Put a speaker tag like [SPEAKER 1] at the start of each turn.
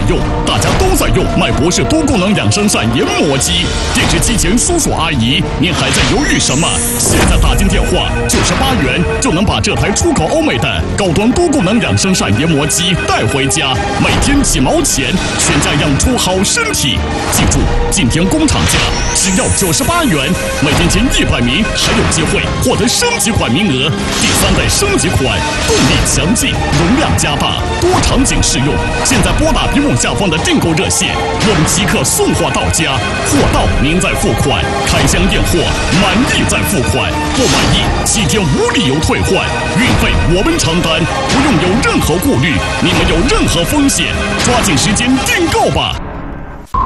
[SPEAKER 1] 用，大家都在用麦博士多功能养生膳研磨机。电视机前叔叔阿姨，您还在犹豫什么？现在打进电话，98元就能把这台出口欧美的高端多功能养生膳研磨机带回家，每天几毛钱，全家养出好身体。记住，今天工厂价只要98元，每天前100名还有机会获得升级款名额。第3代升级款，动力强劲，容量加大，多场景适用。现在拨打屏幕下方的订购热线，我们即刻送货到家，货到您再付款，开箱验货，满意再付款，不满意7天无理由退换，运费我们承担，不用有任何顾虑，你们有任何风险，抓紧时间订购吧。